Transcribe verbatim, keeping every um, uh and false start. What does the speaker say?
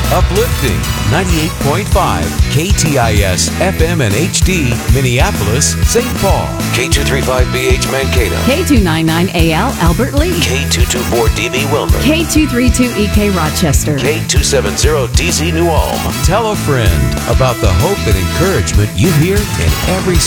Uplifting ninety-eight point five K T I S F M and H D, Minneapolis, Saint Paul. K two thirty-five B H Mankato. K two ninety-nine A L Albert Lee. K two twenty-four D B Wilmer. K two thirty-two E K Rochester. K two seventy D C New Ulm. Tell a friend about the hope and encouragement you hear in every